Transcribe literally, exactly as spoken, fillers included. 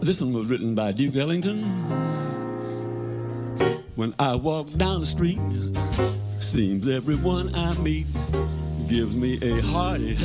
This one was written by Duke Ellington. When I walk down the street, seems everyone I meet gives me a hearty